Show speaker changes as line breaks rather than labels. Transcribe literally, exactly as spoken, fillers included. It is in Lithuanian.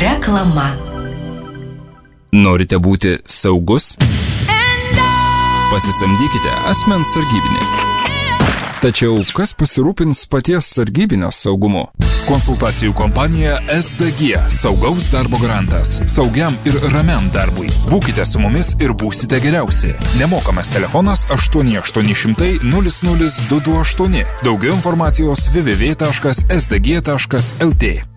Reklama.
Norite būti saugus? Pasisamdykite asmens sargybinį. Tačiau kas pasirūpins paties sargybinio saugumu?
Konsultacijų kompanija S D G – saugaus darbo garantas. Saugiam ir ramiam darbui. Būkite su mumis ir būsite geriausi. Nemokamas telefonas aštuoni aštuoni šimtai nulis nulis du du aštuoni. Daugiau informacijos w w w taškas s d g taškas l t.